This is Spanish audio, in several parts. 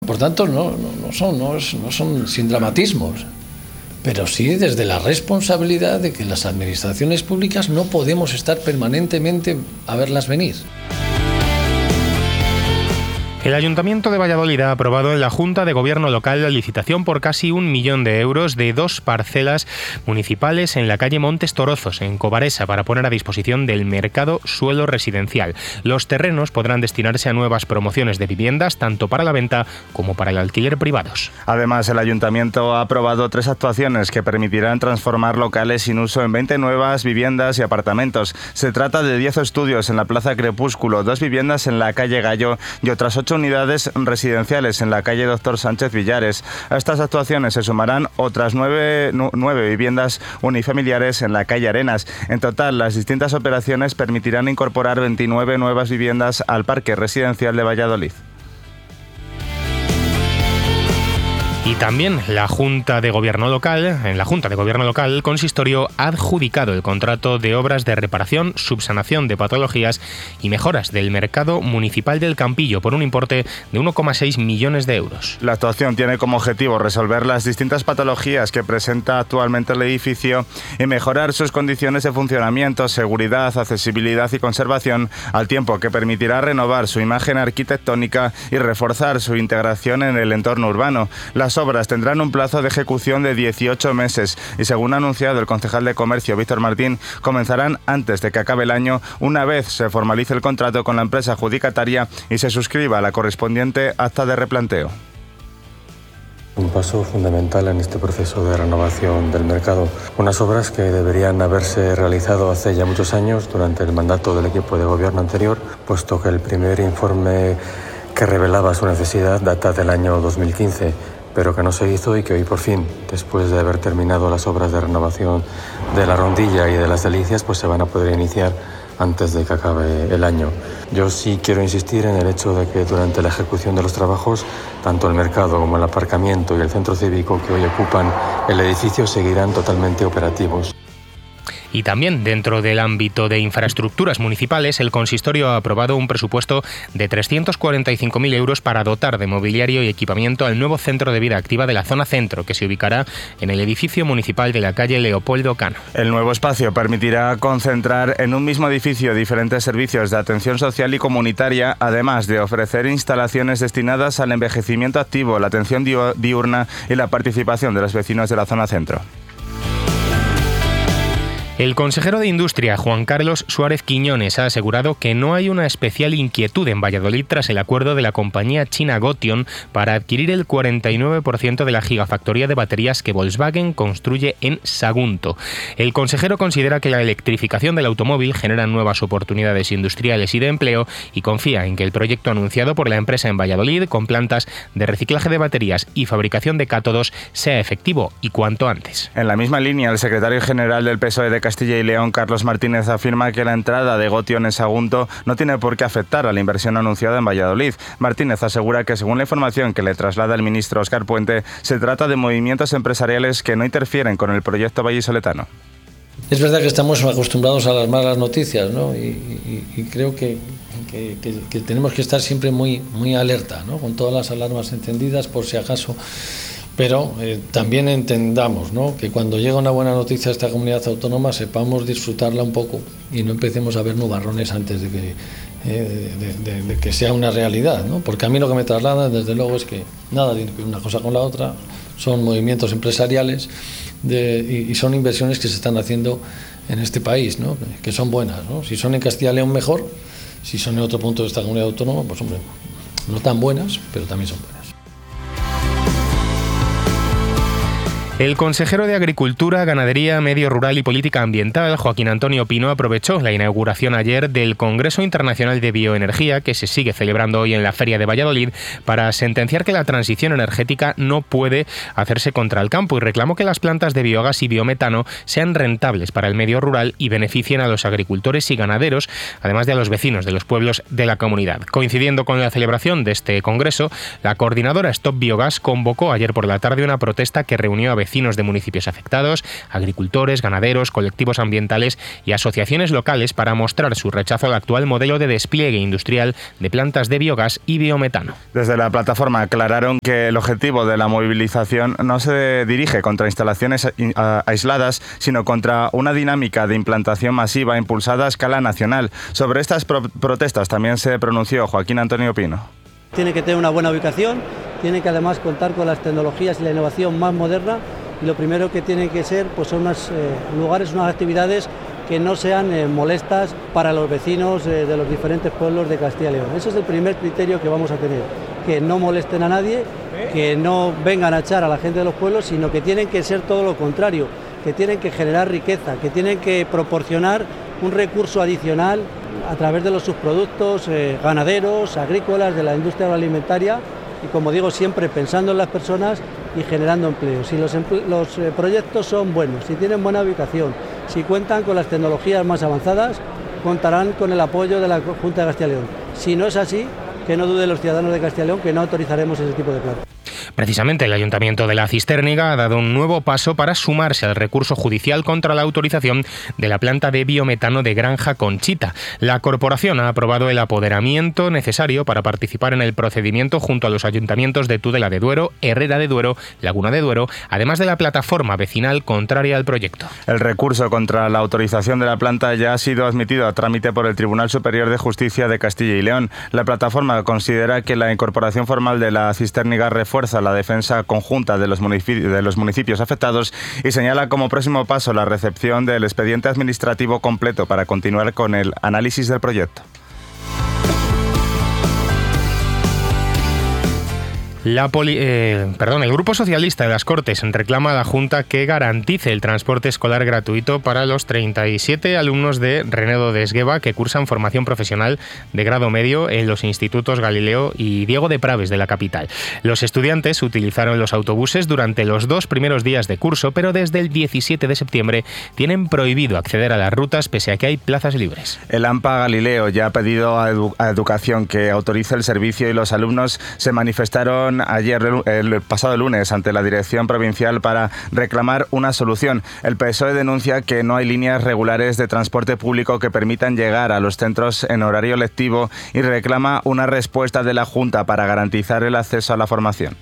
por tanto no son sin dramatismos, pero sí desde la responsabilidad de que las administraciones públicas no podemos estar permanentemente a verlas venir. El Ayuntamiento de Valladolid ha aprobado en la Junta de Gobierno local la licitación por casi 1 millón de euros de 2 parcelas municipales en la calle Montes Torozos, en Cobaresa, para poner a disposición del mercado suelo residencial. Los terrenos podrán destinarse a nuevas promociones de viviendas, tanto para la venta como para el alquiler privados. Además, el Ayuntamiento ha aprobado 3 actuaciones que permitirán transformar locales sin uso en 20 nuevas viviendas y apartamentos. Se trata de 10 estudios en la Plaza Crepúsculo, 2 viviendas en la calle Gallo y otras 8 unidades residenciales en la calle Doctor Sánchez Villares. A estas actuaciones se sumarán otras 9 viviendas unifamiliares en la calle Arenas. En total, las distintas operaciones permitirán incorporar 29 nuevas viviendas al parque residencial de Valladolid. Y también en la Junta de Gobierno local, el consistorio ha adjudicado el contrato de obras de reparación, subsanación de patologías y mejoras del mercado municipal del Campillo por un importe de 1,6 millones de euros. La actuación tiene como objetivo resolver las distintas patologías que presenta actualmente el edificio y mejorar sus condiciones de funcionamiento, seguridad, accesibilidad y conservación, al tiempo que permitirá renovar su imagen arquitectónica y reforzar su integración en el entorno urbano. Las obras tendrán un plazo de ejecución de 18 meses y, según ha anunciado el concejal de Comercio, Víctor Martín, comenzarán antes de que acabe el año, una vez se formalice el contrato con la empresa adjudicataria y se suscriba la correspondiente acta de replanteo. Un paso fundamental en este proceso de renovación del mercado. Unas obras que deberían haberse realizado hace ya muchos años durante el mandato del equipo de gobierno anterior, puesto que el primer informe que revelaba su necesidad data del año 2015, pero que no se hizo y que hoy por fin, después de haber terminado las obras de renovación de la Rondilla y de las Delicias, pues se van a poder iniciar antes de que acabe el año. Yo sí quiero insistir en el hecho de que durante la ejecución de los trabajos, tanto el mercado como el aparcamiento y el centro cívico que hoy ocupan el edificio seguirán totalmente operativos. Y también dentro del ámbito de infraestructuras municipales, el consistorio ha aprobado un presupuesto de 345.000 euros para dotar de mobiliario y equipamiento al nuevo centro de vida activa de la zona centro, que se ubicará en el edificio municipal de la calle Leopoldo Cano. El nuevo espacio permitirá concentrar en un mismo edificio diferentes servicios de atención social y comunitaria, además de ofrecer instalaciones destinadas al envejecimiento activo, la atención diurna y la participación de los vecinos de la zona centro. El consejero de Industria, Juan Carlos Suárez Quiñones, ha asegurado que no hay una especial inquietud en Valladolid tras el acuerdo de la compañía china Gotion para adquirir el 49% de la gigafactoría de baterías que Volkswagen construye en Sagunto. El consejero considera que la electrificación del automóvil genera nuevas oportunidades industriales y de empleo y confía en que el proyecto anunciado por la empresa en Valladolid, con plantas de reciclaje de baterías y fabricación de cátodos, sea efectivo y cuanto antes. En la misma línea, el secretario general del PSOE de Castilla y León, Carlos Martínez, afirma que la entrada de Gotion en Sagunto no tiene por qué afectar a la inversión anunciada en Valladolid. Martínez asegura que, según la información que le traslada el ministro Óscar Puente, se trata de movimientos empresariales que no interfieren con el proyecto vallisoletano. Es verdad que estamos acostumbrados a las malas noticias, ¿no? Y creo que tenemos que estar siempre muy alerta, ¿no? Con todas las alarmas encendidas por si acaso. Pero también entendamos, ¿no?, que cuando llega una buena noticia a esta comunidad autónoma sepamos disfrutarla un poco y no empecemos a ver nubarrones antes de que sea una realidad, ¿no? Porque a mí lo que me traslada, desde luego, es que nada tiene que ver una cosa con la otra, son movimientos empresariales y son inversiones que se están haciendo en este país, ¿no?, que son buenas, ¿no? Si son en Castilla y León, mejor; si son en otro punto de esta comunidad autónoma, pues hombre, no tan buenas, pero también son buenas. El consejero de Agricultura, Ganadería, Medio Rural y Política Ambiental, Joaquín Antonio Pino, aprovechó la inauguración ayer del Congreso Internacional de Bioenergía, que se sigue celebrando hoy en la Feria de Valladolid, para sentenciar que la transición energética no puede hacerse contra el campo, y reclamó que las plantas de biogás y biometano sean rentables para el medio rural y beneficien a los agricultores y ganaderos, además de a los vecinos de los pueblos de la comunidad. Coincidiendo con la celebración de este congreso, la coordinadora Stop Biogás convocó ayer por la tarde una protesta que reunió a vecinos vecinos de municipios afectados, agricultores, ganaderos, colectivos ambientales y asociaciones locales para mostrar su rechazo al actual modelo de despliegue industrial de plantas de biogás y biometano. Desde la plataforma aclararon que el objetivo de la movilización no se dirige contra instalaciones aisladas, sino contra una dinámica de implantación masiva impulsada a escala nacional. Sobre estas protestas también se pronunció Joaquín Antonio Pino. Tiene que tener una buena ubicación, tiene que además contar con las tecnologías y la innovación más moderna, y lo primero que tiene que ser pues son unos lugares, unas actividades que no sean molestas para los vecinos de los diferentes pueblos de Castilla y León. Ese es el primer criterio que vamos a tener, que no molesten a nadie, que no vengan a echar a la gente de los pueblos, sino que tienen que ser todo lo contrario, que tienen que generar riqueza, que tienen que proporcionar un recurso adicional a través de los subproductos ganaderos, agrícolas, de la industria agroalimentaria, y como digo siempre pensando en las personas y generando empleo. Si los proyectos son buenos, si tienen buena ubicación, si cuentan con las tecnologías más avanzadas, contarán con el apoyo de la Junta de Castilla y León. Si no es así, que no duden los ciudadanos de Castilla y León que no autorizaremos ese tipo de planes. Precisamente el Ayuntamiento de la Cistérniga ha dado un nuevo paso para sumarse al recurso judicial contra la autorización de la planta de biometano de Granja Conchita. La corporación ha aprobado el apoderamiento necesario para participar en el procedimiento junto a los ayuntamientos de Tudela de Duero, Herrera de Duero, Laguna de Duero, además de la plataforma vecinal contraria al proyecto. El recurso contra la autorización de la planta ya ha sido admitido a trámite por el Tribunal Superior de Justicia de Castilla y León. La plataforma considera que la incorporación formal de la Cistérniga refuerza la defensa conjunta de los municipios afectados y señala como próximo paso la recepción del expediente administrativo completo para continuar con el análisis del proyecto. El Grupo Socialista de las Cortes reclama a la Junta que garantice el transporte escolar gratuito para los 37 alumnos de Renedo de Esgueva que cursan formación profesional de grado medio en los institutos Galileo y Diego de Praves de la capital. Los estudiantes utilizaron los autobuses durante los 2 primeros días de curso, pero desde el 17 de septiembre tienen prohibido acceder a las rutas pese a que hay plazas libres. El AMPA Galileo ya ha pedido a Educación que autorice el servicio y los alumnos se manifestaron ayer, el pasado lunes, ante la Dirección Provincial para reclamar una solución. El PSOE denuncia que no hay líneas regulares de transporte público que permitan llegar a los centros en horario lectivo y reclama una respuesta de la Junta para garantizar el acceso a la formación.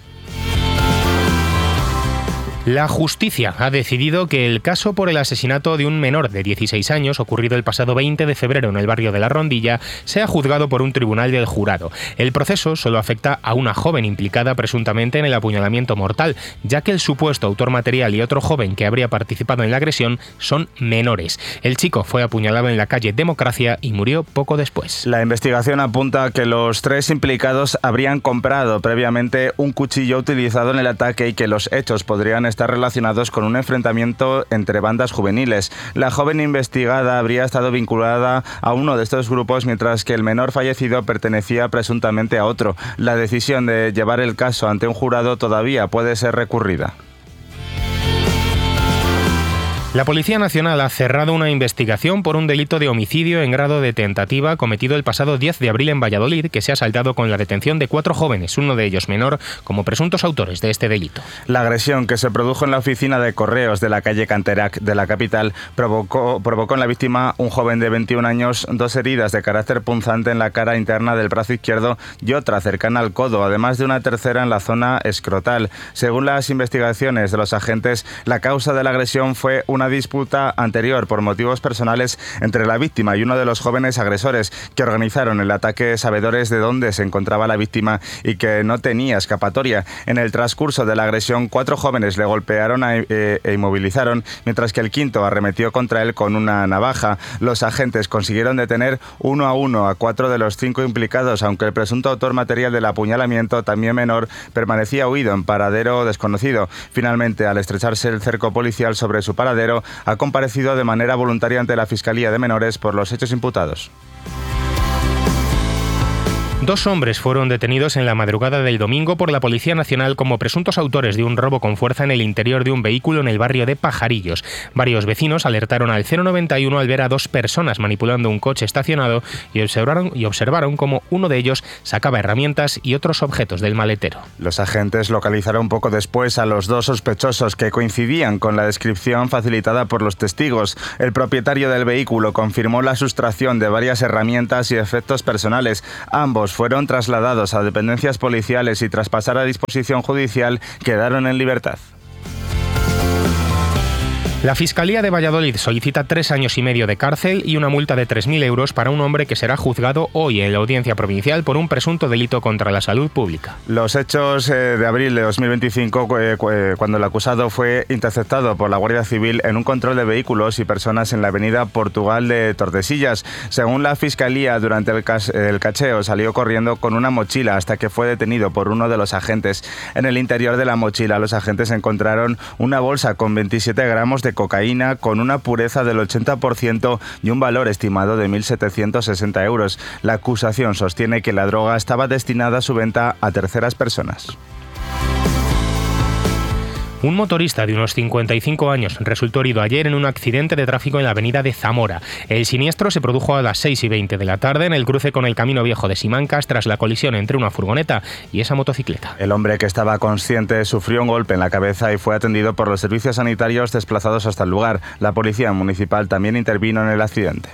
La justicia ha decidido que el caso por el asesinato de un menor de 16 años, ocurrido el pasado 20 de febrero en el barrio de La Rondilla, sea juzgado por un tribunal del jurado. El proceso solo afecta a una joven implicada presuntamente en el apuñalamiento mortal, ya que el supuesto autor material y otro joven que habría participado en la agresión son menores. El chico fue apuñalado en la calle Democracia y murió poco después. La investigación apunta a que los 3 implicados habrían comprado previamente un cuchillo utilizado en el ataque y que los hechos podrían estar relacionados con un enfrentamiento entre bandas juveniles. La joven investigada habría estado vinculada a uno de estos grupos, mientras que el menor fallecido pertenecía presuntamente a otro. La decisión de llevar el caso ante un jurado todavía puede ser recurrida. La Policía Nacional ha cerrado una investigación por un delito de homicidio en grado de tentativa cometido el pasado 10 de abril en Valladolid, que se ha saldado con la detención de 4 jóvenes, uno de ellos menor, como presuntos autores de este delito. La agresión que se produjo en la oficina de correos de la calle Canterac de la capital provocó en la víctima, un joven de 21 años, 2 heridas de carácter punzante en la cara interna del brazo izquierdo y otra cercana al codo, además de una tercera en la zona escrotal. Según las investigaciones de los agentes, la causa de la agresión fue una disputa anterior por motivos personales entre la víctima y uno de los jóvenes agresores que organizaron el ataque, sabedores de dónde se encontraba la víctima y que no tenía escapatoria. En el transcurso de la agresión, 4 jóvenes le golpearon e inmovilizaron, mientras que el quinto arremetió contra él con una navaja. Los agentes consiguieron detener 1 a 1 a 4 de los 5 implicados, aunque el presunto autor material del apuñalamiento, también menor, permanecía huido en paradero desconocido. Finalmente, al estrecharse el cerco policial sobre su paradero, ha comparecido de manera voluntaria ante la Fiscalía de Menores por los hechos imputados. 2 hombres fueron detenidos en la madrugada del domingo por la Policía Nacional como presuntos autores de un robo con fuerza en el interior de un vehículo en el barrio de Pajarillos. Varios vecinos alertaron al 091 al ver a 2 personas manipulando un coche estacionado y observaron cómo uno de ellos sacaba herramientas y otros objetos del maletero. Los agentes localizaron poco después a los 2 sospechosos que coincidían con la descripción facilitada por los testigos. El propietario del vehículo confirmó la sustracción de varias herramientas y efectos personales. Ambos fueron trasladados a dependencias policiales y tras pasar a disposición judicial quedaron en libertad. La Fiscalía de Valladolid solicita 3 años y medio de cárcel y una multa de 3.000 euros para un hombre que será juzgado hoy en la Audiencia Provincial por un presunto delito contra la salud pública. Los hechos de abril de 2025, cuando el acusado fue interceptado por la Guardia Civil en un control de vehículos y personas en la avenida Portugal de Tordesillas. Según la Fiscalía, durante el cacheo salió corriendo con una mochila hasta que fue detenido por uno de los agentes. En el interior de la mochila, los agentes encontraron una bolsa con 27 gramos de cocaína con una pureza del 80% y un valor estimado de 1.760 euros. La acusación sostiene que la droga estaba destinada a su venta a terceras personas. Un motorista de unos 55 años resultó herido ayer en un accidente de tráfico en la avenida de Zamora. El siniestro se produjo a las 6:20 de la tarde en el cruce con el Camino Viejo de Simancas tras la colisión entre una furgoneta y esa motocicleta. El hombre, que estaba consciente, sufrió un golpe en la cabeza y fue atendido por los servicios sanitarios desplazados hasta el lugar. La policía municipal también intervino en el accidente.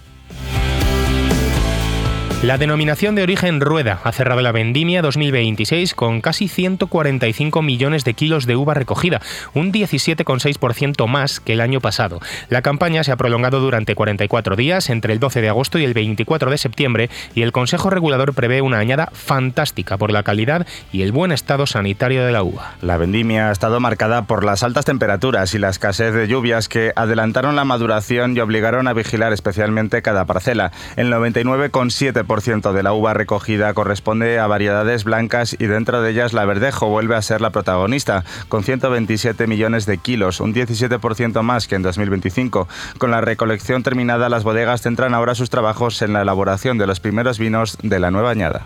La denominación de origen Rueda ha cerrado la vendimia 2026 con casi 145 millones de kilos de uva recogida, un 17,6% más que el año pasado. La campaña se ha prolongado durante 44 días, entre el 12 de agosto y el 24 de septiembre, y el Consejo Regulador prevé una añada fantástica por la calidad y el buen estado sanitario de la uva. La vendimia ha estado marcada por las altas temperaturas y la escasez de lluvias que adelantaron la maduración y obligaron a vigilar especialmente cada parcela. El 99,7% de la uva recogida corresponde a variedades blancas y dentro de ellas la Verdejo vuelve a ser la protagonista, con 127 millones de kilos, un 17% más que en 2025. Con la recolección terminada, las bodegas centran ahora sus trabajos en la elaboración de los primeros vinos de la nueva añada.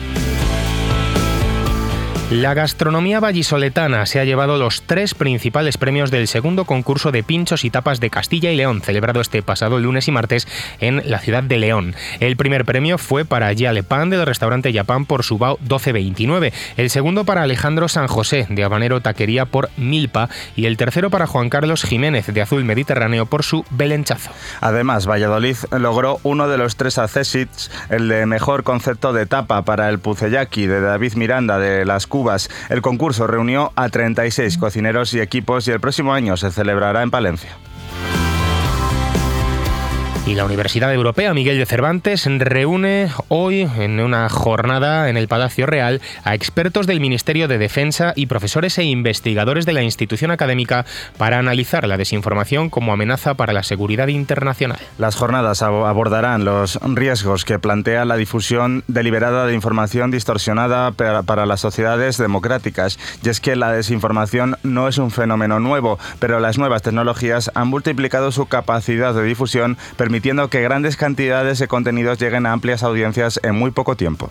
La gastronomía vallisoletana se ha llevado los 3 principales premios del segundo concurso de pinchos y tapas de Castilla y León, celebrado este pasado lunes y martes en la ciudad de León. El primer premio fue para Yale Pan del restaurante Yapán por su bao 1229, el segundo para Alejandro San José de Habanero Taquería por Milpa y el tercero para Juan Carlos Jiménez de Azul Mediterráneo por su Belenchazo. Además, Valladolid logró uno de los 3 accessits, el de mejor concepto de tapa para el Pucellaki de David Miranda de Las Cubas. El concurso reunió a 36 cocineros y equipos y el próximo año se celebrará en Palencia. Y la Universidad Europea Miguel de Cervantes reúne hoy en una jornada en el Palacio Real a expertos del Ministerio de Defensa y profesores e investigadores de la institución académica para analizar la desinformación como amenaza para la seguridad internacional. Las jornadas abordarán los riesgos que plantea la difusión deliberada de información distorsionada para las sociedades democráticas. Y es que la desinformación no es un fenómeno nuevo, pero las nuevas tecnologías han multiplicado su capacidad de difusión, permitiendo que grandes cantidades de contenidos lleguen a amplias audiencias en muy poco tiempo.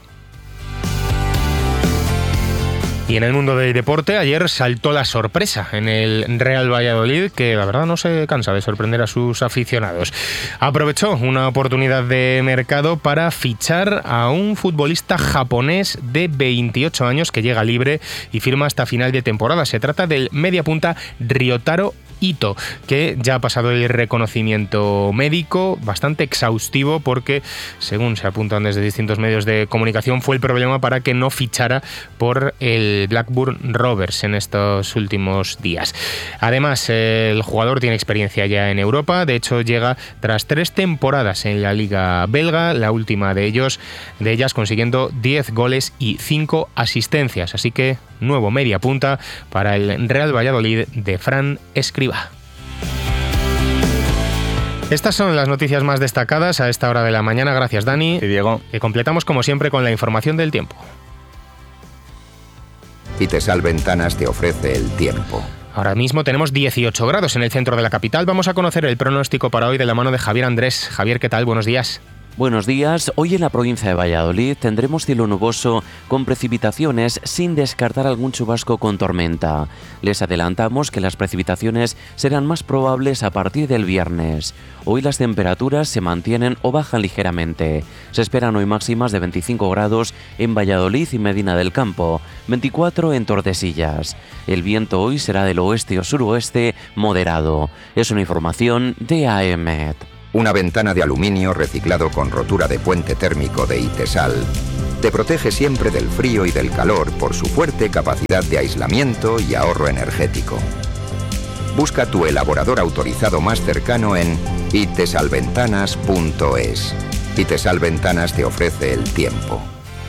Y en el mundo del deporte, ayer saltó la sorpresa en el Real Valladolid, que la verdad no se cansa de sorprender a sus aficionados. Aprovechó una oportunidad de mercado para fichar a un futbolista japonés de 28 años que llega libre y firma hasta final de temporada. Se trata del mediapunta Ryotaro Ito, que ya ha pasado el reconocimiento médico bastante exhaustivo porque, según se apuntan desde distintos medios de comunicación, fue el problema para que no fichara por el Blackburn Rovers en estos últimos días. Además, el jugador tiene experiencia ya en Europa, de hecho llega tras 3 temporadas en la Liga belga, la última de ellas consiguiendo 10 goles y 5 asistencias, así que nuevo media punta para el Real Valladolid de Fran Escribá. Estas son las noticias más destacadas a esta hora de la mañana. Gracias, Dani. Y Diego. Que completamos como siempre con la información del tiempo. Citesal Ventanas te ofrece el tiempo. Ahora mismo tenemos 18 grados en el centro de la capital. Vamos a conocer el pronóstico para hoy de la mano de Javier Andrés. Javier, ¿qué tal? Buenos días. Buenos días. Hoy en la provincia de Valladolid tendremos cielo nuboso con precipitaciones sin descartar algún chubasco con tormenta. Les adelantamos que las precipitaciones serán más probables a partir del viernes. Hoy las temperaturas se mantienen o bajan ligeramente. Se esperan hoy máximas de 25 grados en Valladolid y Medina del Campo, 24 en Tordesillas. El viento hoy será del oeste o suroeste moderado. Es una información de AEMET. Una ventana de aluminio reciclado con rotura de puente térmico de Itesal te protege siempre del frío y del calor por su fuerte capacidad de aislamiento y ahorro energético. Busca tu elaborador autorizado más cercano en itesalventanas.es. Itesal Ventanas te ofrece el tiempo.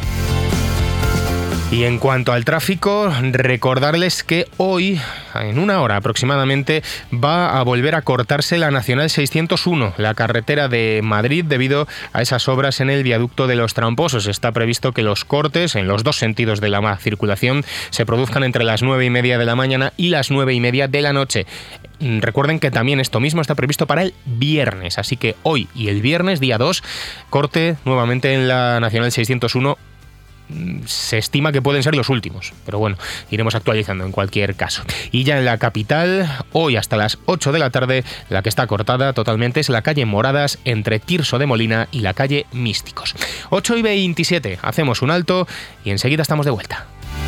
Y en cuanto al tráfico, recordarles que hoy, en una hora aproximadamente, va a volver a cortarse la Nacional 601, la carretera de Madrid, debido a esas obras en el viaducto de los Tramposos. Está previsto que los cortes en los dos sentidos de la circulación se produzcan entre las 9:30 de la mañana y las 9:30 de la noche. Recuerden que también esto mismo está previsto para el viernes, así que hoy y el viernes, día 2, corte nuevamente en la Nacional 601. Se estima que pueden ser los últimos, pero bueno, iremos actualizando en cualquier caso. Y ya en la capital, hoy hasta las 8 de la tarde, la que está cortada totalmente es la calle Moradas entre Tirso de Molina y la calle Místicos. 8:27, hacemos un alto y enseguida estamos de vuelta.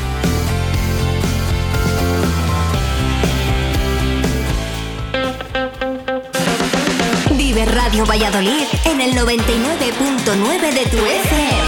Vive Radio Valladolid en el 99.9 de tu FM.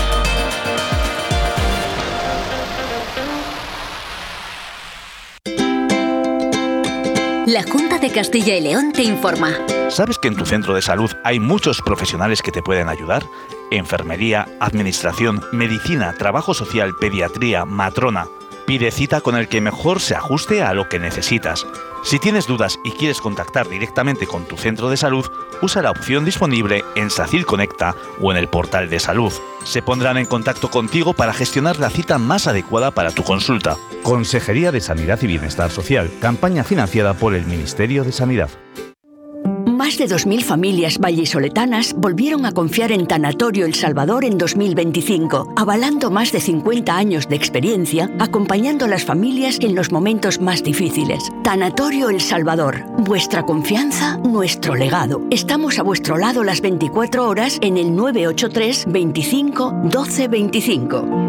La Junta de Castilla y León te informa. ¿Sabes que en tu centro de salud hay muchos profesionales que te pueden ayudar? Enfermería, administración, medicina, trabajo social, pediatría, matrona. Pide cita con el que mejor se ajuste a lo que necesitas. Si tienes dudas y quieres contactar directamente con tu centro de salud, usa la opción disponible en SACIL Conecta o en el portal de salud. Se pondrán en contacto contigo para gestionar la cita más adecuada para tu consulta. Consejería de Sanidad y Bienestar Social, campaña financiada por el Ministerio de Sanidad. Más de 2.000 familias vallisoletanas volvieron a confiar en Tanatorio El Salvador en 2025, avalando más de 50 años de experiencia, acompañando a las familias en los momentos más difíciles. Tanatorio El Salvador, vuestra confianza, nuestro legado. Estamos a vuestro lado las 24 horas en el 983 25 12 25.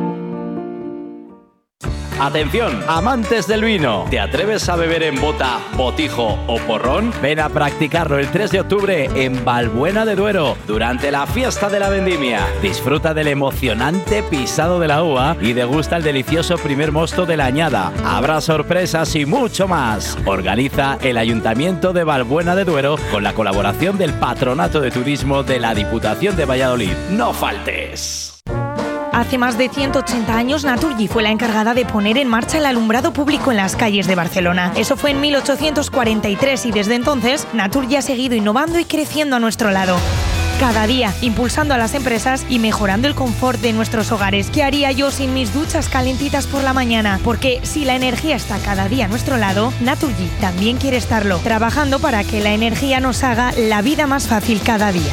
Atención, amantes del vino. ¿Te atreves a beber en bota, botijo o porrón? Ven a practicarlo el 3 de octubre en Valbuena de Duero, durante la fiesta de la vendimia. Disfruta del emocionante pisado de la uva y degusta el delicioso primer mosto de la añada. Habrá sorpresas y mucho más. Organiza el Ayuntamiento de Valbuena de Duero con la colaboración del Patronato de Turismo de la Diputación de Valladolid. ¡No faltes! Hace más de 180 años, Naturgy fue la encargada de poner en marcha el alumbrado público en las calles de Barcelona. Eso fue en 1843 y desde entonces, Naturgy ha seguido innovando y creciendo a nuestro lado. Cada día, impulsando a las empresas y mejorando el confort de nuestros hogares. ¿Qué haría yo sin mis duchas calentitas por la mañana? Porque si la energía está cada día a nuestro lado, Naturgy también quiere estarlo, trabajando para que la energía nos haga la vida más fácil cada día.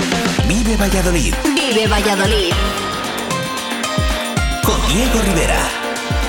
Vive Valladolid. Vive Valladolid. Con Diego Rivera.